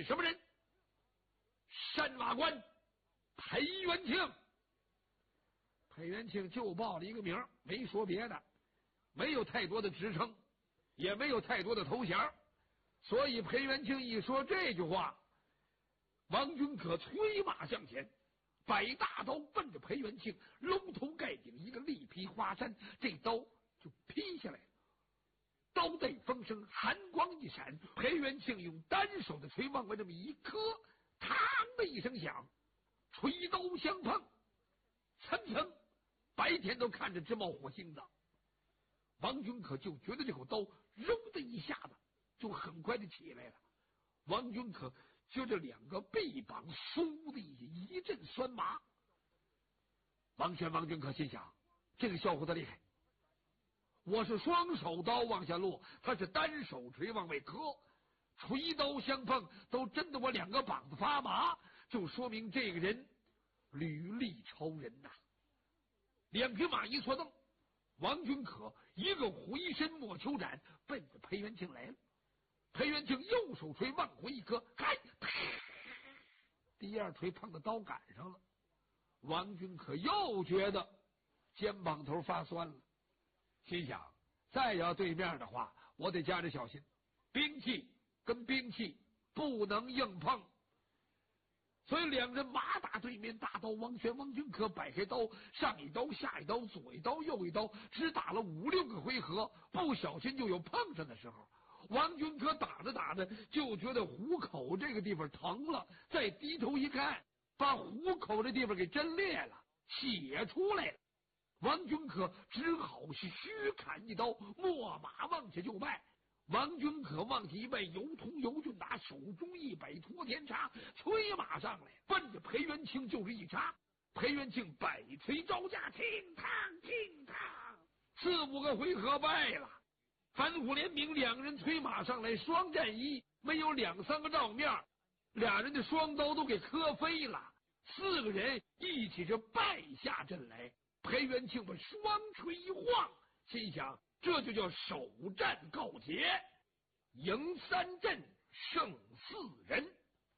什么人？山瓦官裴元庆。裴元庆就报了一个名，没说别的，没有太多的职称，也没有太多的头衔，所以裴元庆一说这句话，王君可催马向前，摆大刀奔着裴元庆，龙头盖顶一个力劈华山，这刀就劈下来了。刀带风声，寒光一闪，裴元庆用单手的锤往外这么一磕，嘡的一声响，锤刀相碰，层层白天都看着直冒火星子。王君可就觉得这口刀揉的一下子就很快的起来了，王君可就这两个臂膀嗖的一阵酸麻。王君可心想，这个小伙子厉害，我是双手刀往下落，他是单手锤往外磕，锤刀相碰都震得我两个膀子发麻，就说明这个人履历超人呐。两匹马一错蹬，王君可一个回身莫求斩，奔着裴元庆来了。裴元庆右手锤往回一磕，第二锤碰到刀杆上了。王君可又觉得肩膀头发酸了，心想再要对面的话，我得加着小心，兵器跟兵器不能硬碰。所以两人马打对面，大刀王君可摆开刀，上一刀下一刀，左一刀右一刀，只打了5、6个回合，不小心就有碰上的时候。王君可打着打着就觉得虎口这个地方疼了，再低头一看，把虎口这地方给震裂了，血出来了。王君可只好是虚砍一刀，秣马往下就迈。王君可往下一迈，尤通尤俊拿手中一摆托天叉，催马上来，奔着裴元庆就是一插。裴元庆百锤招架，听堂听堂，4、5个回合败了。反虎联名，两人催马上来，双战一，没有2、3个照面，俩人的双刀都给磕飞了。4个人一起是败下阵来。裴元庆把双锤一晃，心想这就叫首战告捷，赢3阵胜4人。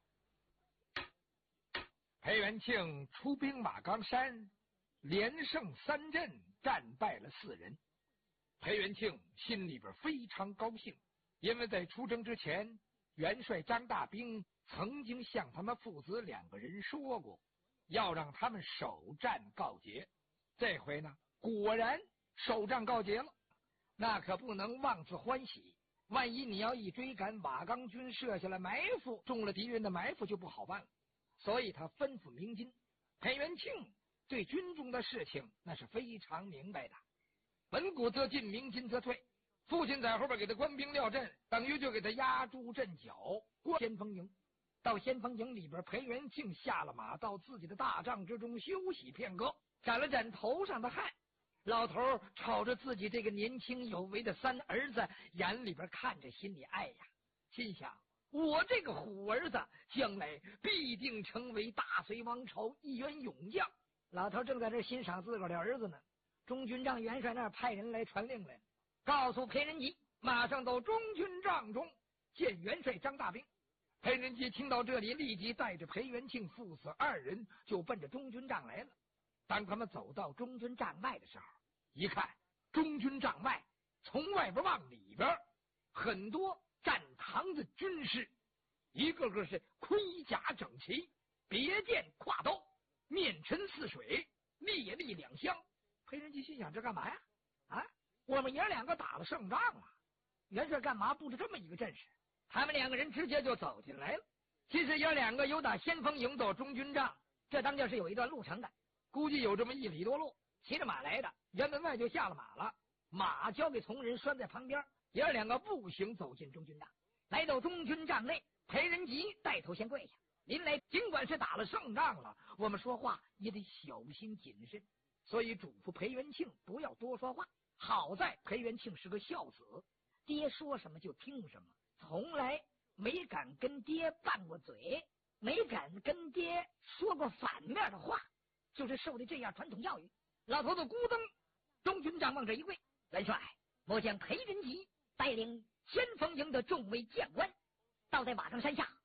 裴元庆出兵马岗山，连胜3阵，战败了4人。裴元庆心里边非常高兴，因为在出征之前，元帅张大兵曾经向他们父子2个人说过，要让他们首战告捷。这回呢，果然首战告捷了，那可不能妄自欢喜。万一你要一追赶，瓦岗军设下了埋伏，中了敌人的埋伏就不好办了。所以他吩咐鸣金。裴元庆对军中的事情那是非常明白的，文武则进，鸣金则退。父亲在后边给他官兵撂阵，等于就给他压住阵脚，过先锋营。到先锋营里边，裴元庆下了马，到自己的大帐之中休息片刻，沾了沾头上的汗。老头瞅着自己这个年轻有为的3儿子，眼里边看着，心里爱呀，心想我这个虎儿子将来必定成为大隋王朝一员勇将。老头正在这欣赏自个儿的儿子呢，中军帐元帅那儿派人来传令来，告诉裴仁吉马上到中军帐中见元帅张大兵。裴仁吉听到这里，立即带着裴元庆父子2人就奔着中军帐来了。当他们走到中军帐外的时候，一看中军帐外从外边往里边，很多站堂的军士，一个个是盔甲整齐，别剑挎刀，面沉似水，烈力两相。裴仁吉心想，这干嘛呀？我们爷2个打了胜仗了，元帅干嘛布置这么一个阵势？他们2个人直接就走进来了。其实爷2个由打先锋营到中军帐，这当然是有一段路程的，估计有这么1里多路。骑着马来的，辕门外就下了马了，马交给从人拴在旁边，爷2个步行走进中军帐。来到中军帐内，裴仁吉带头先跪下，临来尽管是打了胜仗了，我们说话也得小心谨慎，所以嘱咐裴元庆不要多说话。好在裴元庆是个孝子，爹说什么就听什么，从来没敢跟爹拌过嘴，没敢跟爹说过反面的话，就是受的这样传统教育。老头子咕噔中军帐往这一跪，元帅，我将裴仁吉带领先锋营的众位将官，倒在瓦岗山下